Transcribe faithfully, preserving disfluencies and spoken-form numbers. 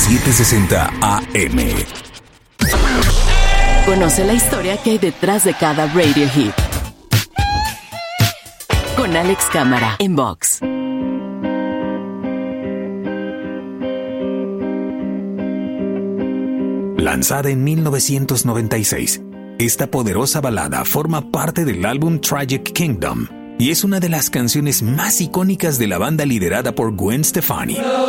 setecientos sesenta A M. Conoce la historia que hay detrás de cada radio hit. Con Alex Cámara en Vox. Lanzada en mil novecientos noventa y seis, esta poderosa balada forma parte del álbum Tragic Kingdom y es una de las canciones más icónicas de la banda liderada por Gwen Stefani.